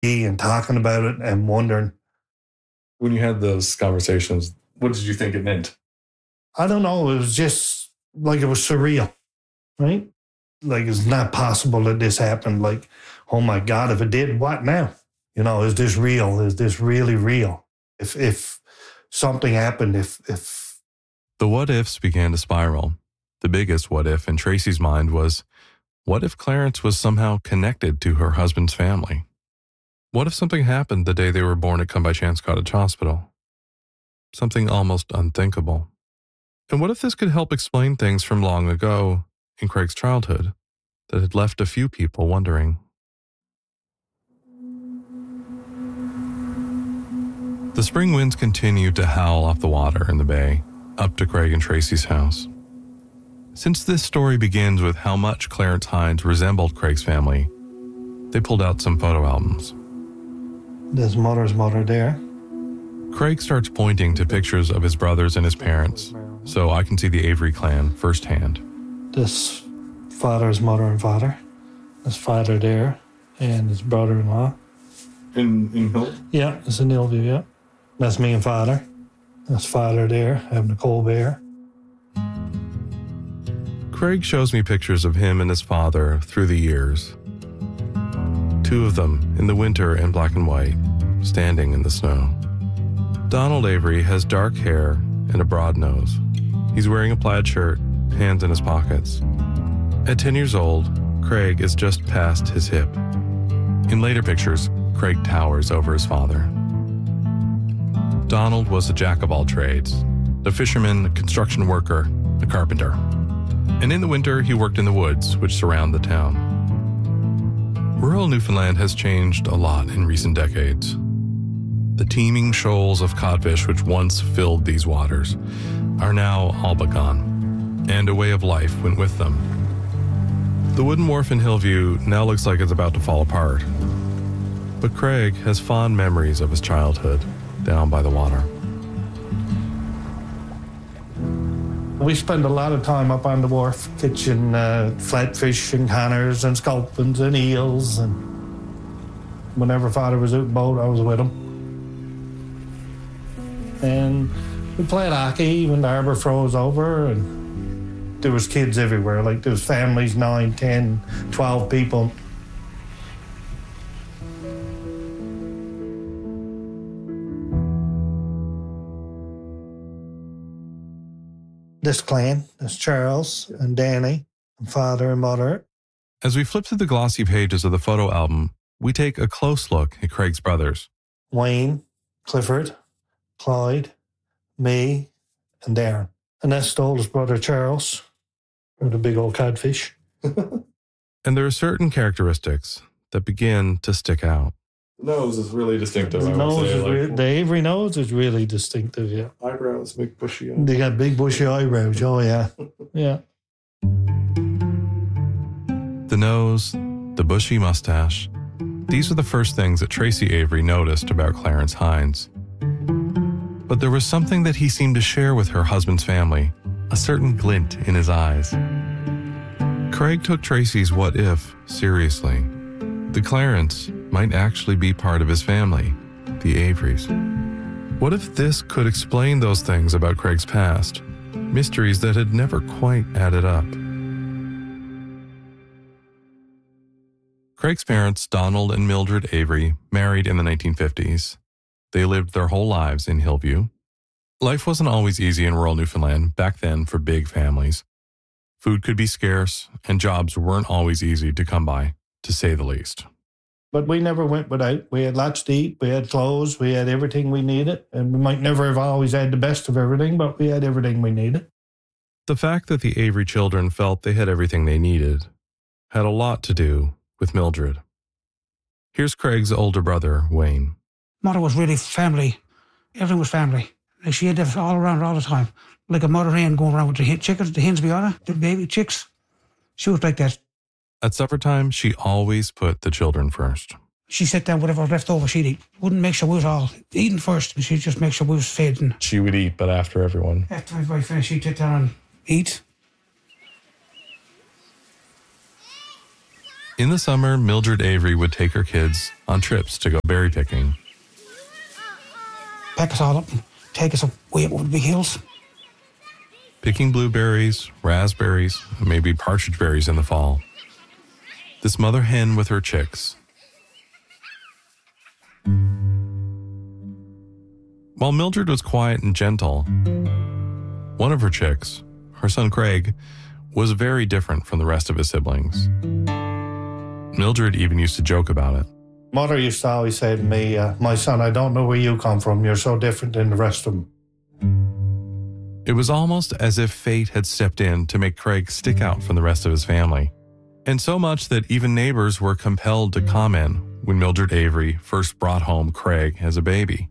and talking about it and wondering. When you had those conversations, what did you think it meant? I don't know. It was just like it was surreal, right? Like it's not possible that this happened. Like, oh my God, if it did, what now? You know, is this real? Is this really real? If something happened, if... The what-ifs began to spiral. The biggest what-if in Tracy's mind was, what if Clarence was somehow connected to her husband's family? What if something happened the day they were born at Come By Chance Cottage Hospital? Something almost unthinkable. And what if this could help explain things from long ago in Craig's childhood that had left a few people wondering? The spring winds continued to howl off the water in the bay, up to Craig and Tracy's house. Since this story begins with how much Clarence Hines resembled Craig's family, they pulled out some photo albums. There's mother's mother there. Craig starts pointing to pictures of his brothers and his parents, so I can see the Avery clan firsthand. This father's mother and father. His father there, and his brother-in-law. In Hill? Yeah, it's in Hillview, yeah. That's me and father. That's father there, having a cold beer. Craig shows me pictures of him and his father through the years. Two of them in the winter in black and white, standing in the snow. Donald Avery has dark hair and a broad nose. He's wearing a plaid shirt, hands in his pockets. At 10 years old, Craig is just past his hip. In later pictures, Craig towers over his father. Donald was a jack of all trades, a fisherman, a construction worker, a carpenter. And in the winter, he worked in the woods which surround the town. Rural Newfoundland has changed a lot in recent decades. The teeming shoals of codfish which once filled these waters are now all but gone, and a way of life went with them. The wooden wharf in Hillview now looks like it's about to fall apart. But Craig has fond memories of his childhood down by the water. We spend a lot of time up on the wharf catching flatfish and conners and sculpins and eels. And whenever father was out boat, I was with him. And we played hockey when the harbor froze over. And there was kids everywhere. Like there was families, 9, 10, 12 people. This clan, this Charles and Danny, and father and mother. As we flip through the glossy pages of the photo album, we take a close look at Craig's brothers. Wayne, Clifford, Clyde, me, and Darren. And that's the oldest brother, Charles, with a big old codfish. And there are certain characteristics that begin to stick out. Nose is really distinctive. The Avery nose is really distinctive, yeah. Eyebrows, big bushy eyebrows. They got big bushy eyebrows, oh yeah. Yeah. The nose, the bushy mustache, these are the first things that Tracy Avery noticed about Clarence Hines. But there was something that he seemed to share with her husband's family, a certain glint in his eyes. Craig took Tracy's what if seriously. The Clarence might actually be part of his family, the Averys. What if this could explain those things about Craig's past, mysteries that had never quite added up? Craig's parents, Donald and Mildred Avery, married in the 1950s. They lived their whole lives in Hillview. Life wasn't always easy in rural Newfoundland back then for big families. Food could be scarce, and jobs weren't always easy to come by, to say the least. But we never went without. We had lots to eat, we had clothes, we had everything we needed. And we might never have always had the best of everything, but we had everything we needed. The fact that the Avery children felt they had everything they needed had a lot to do with Mildred. Here's Craig's older brother, Wayne. Mother was really family. Everything was family. Like she had this all around her all the time. Like a mother hen going around with the chickens, the hens be on her, the baby chicks. She was like that. At supper time, she always put the children first. She sat down, whatever was left over, she'd eat. Wouldn't make sure we was all eating first. She'd just make sure we was fed. And she would eat, but after everyone. After everybody finished, she'd sit down and eat. In the summer, Mildred Avery would take her kids on trips to go berry picking. Pack us all up and take us way up over the big hills. Picking blueberries, raspberries, and maybe partridge berries in the fall. This mother hen with her chicks. While Mildred was quiet and gentle, one of her chicks, her son Craig, was very different from the rest of his siblings. Mildred even used to joke about it. Mother used to always say to me, my son, I don't know where you come from. You're so different than the rest of them. It was almost as if fate had stepped in to make Craig stick out from the rest of his family. And so much that even neighbors were compelled to comment when Mildred Avery first brought home Craig as a baby.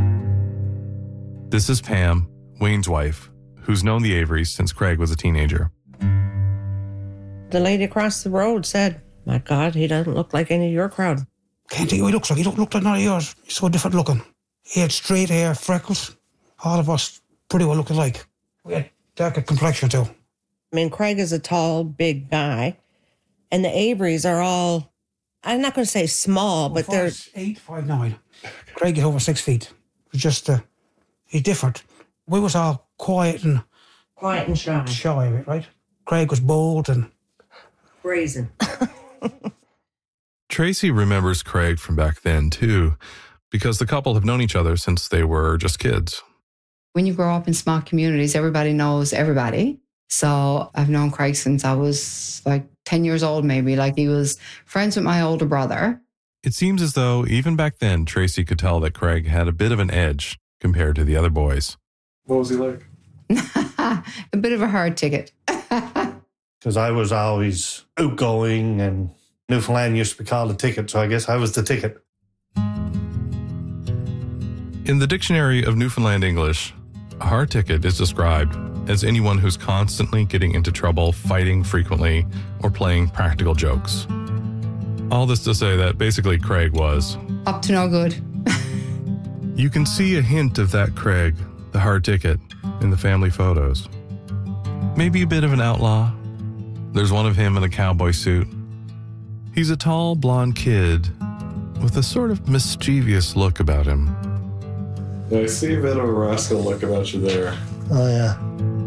This is Pam, Wayne's wife, who's known the Averys since Craig was a teenager. The lady across the road said, my God, he doesn't look like any of your crowd. Can't think what he looks like. He don't look like none of yours. He's so different looking. He had straight hair, freckles. All of us pretty well look alike. We had darker complexion too. I mean, Craig is a tall, big guy. And the Averys are all, I'm not going to say small, but they're 8', 5'9". Craig is over 6 feet. It's just, he's different. We was all quiet and shy. Shy of it, right? Craig was bold and Brazen. Tracy remembers Craig from back then, too, because the couple have known each other since they were just kids. When you grow up in small communities, everybody knows everybody. So I've known Craig since I was like 10 years old, maybe. Like he was friends with my older brother. It seems as though even back then, Tracy could tell that Craig had a bit of an edge compared to the other boys. What was he like? A bit of a hard ticket. Because I was always outgoing, and Newfoundland used to be called a ticket, so I guess I was the ticket. In the Dictionary of Newfoundland English, a hard ticket is described as anyone who's constantly getting into trouble, fighting frequently, or playing practical jokes. All this to say that basically Craig was Up to no good. You can see a hint of that Craig, the hard ticket, in the family photos. Maybe a bit of an outlaw. There's one of him in a cowboy suit. He's a tall, blonde kid with a sort of mischievous look about him. Yeah, I see a bit of a rascal look about you there. Oh, yeah.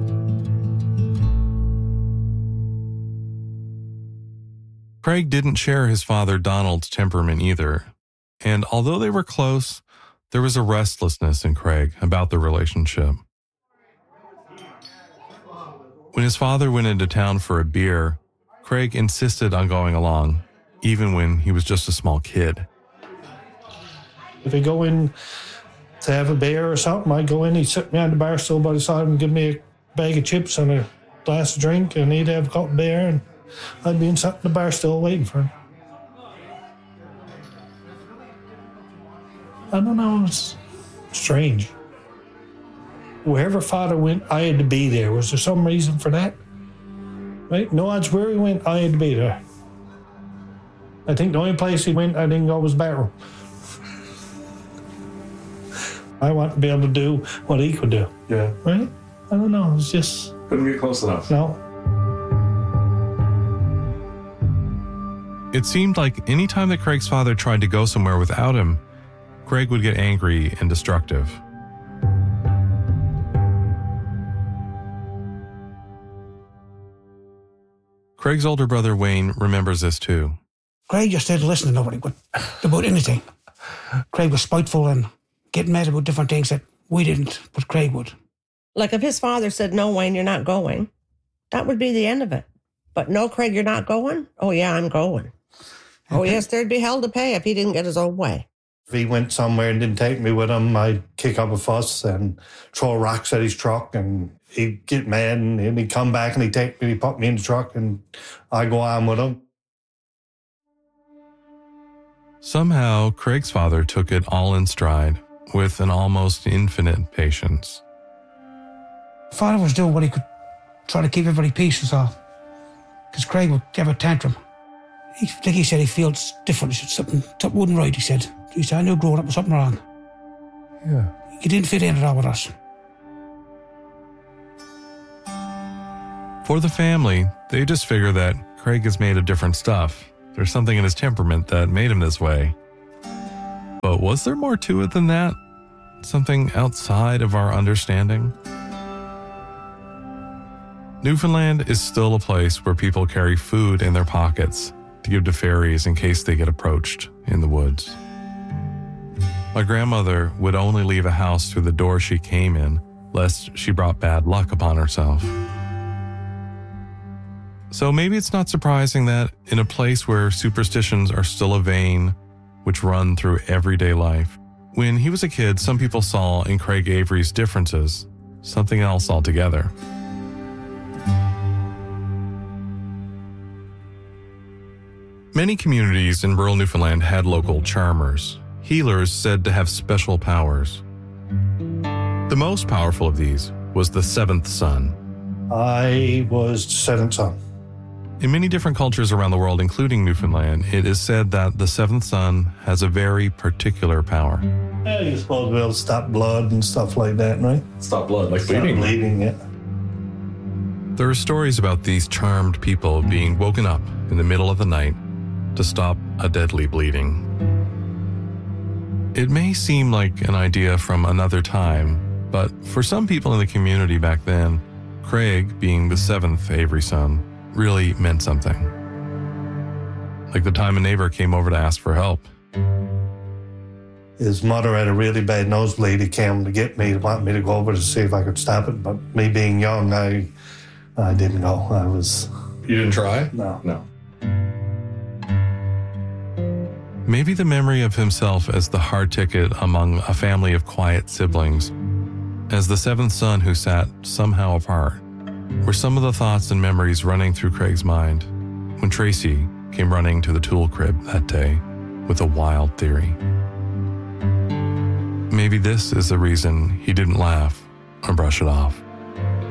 Craig didn't share his father Donald's temperament either, and although they were close, there was a restlessness in Craig about the relationship. When his father went into town for a beer, Craig insisted on going along, even when he was just a small kid. If I go in to have a beer or something, I go in, he'd sit me on the bar stool by the side and give me a bag of chips and a glass of drink, and he'd have a cup of beer, and I'd be sat in the bar stool waiting for him. I don't know, it's strange. Wherever father went, I had to be there. Was there some reason for that? Right? No odds where he went, I had to be there. I think the only place he went, I didn't go was bathroom. I want to be able to do what he could do. Yeah. Right? I don't know. It's just... Couldn't get close enough. No. It seemed like any time that Craig's father tried to go somewhere without him, Craig would get angry and destructive. Craig's older brother Wayne remembers this too. Craig just didn't listen to nobody about anything. Craig was spiteful and getting mad about different things that we didn't, but Craig would. Like if his father said, no, Wayne, you're not going, that would be the end of it. But no, Craig, you're not going? Oh, yeah, I'm going. Oh, yes, there'd be hell to pay if he didn't get his own way. If he went somewhere and didn't take me with him, I'd kick up a fuss and throw rocks at his truck, and he'd get mad, and he'd come back and he'd take me, he'd put me in the truck, and I'd go on with him. Somehow, Craig's father took it all in stride with an almost infinite patience. Father was doing what he could, try to keep everybody peace and all. Because Craig would have a tantrum. He said he feels different. Something wasn't right, he said. He said, I knew growing up was something wrong. Yeah. He didn't fit in at all with us. For the family, they just figure that Craig is made of different stuff There's something in his temperament that made him this way. But was there more to it than that? Something outside of our understanding? Newfoundland is still a place where people carry food in their pockets to give to fairies in case they get approached in the woods. My grandmother would only leave a house through the door she came in, lest she brought bad luck upon herself. So maybe it's not surprising that in a place where superstitions are still a vein which run through everyday life, when he was a kid, some people saw in Craig Avery's differences something else altogether. Many communities in rural Newfoundland had local charmers, healers said to have special powers. The most powerful of these was the seventh son. I was the seventh son. In many different cultures around the world, including Newfoundland, it is said that the seventh son has a very particular power. Yeah, you're supposed to be able to stop blood and stuff like that, right? Stop blood, like Stop bleeding. bleeding, yeah. There are stories about these charmed people being woken up in the middle of the night to stop a deadly bleeding. It may seem like an idea from another time, but for some people in the community back then, Craig, being the seventh Avery son, really meant something. Like the time a neighbor came over to ask for help. His mother had a really bad nosebleed. He came to get me, to want me to go over to see if I could stop it. But me being young, I didn't go. You didn't try? No. Maybe the memory of himself as the hard ticket among a family of quiet siblings, as the seventh son who sat somehow apart, were some of the thoughts and memories running through Craig's mind when Tracy came running to the tool crib that day with a wild theory. Maybe this is the reason he didn't laugh or brush it off.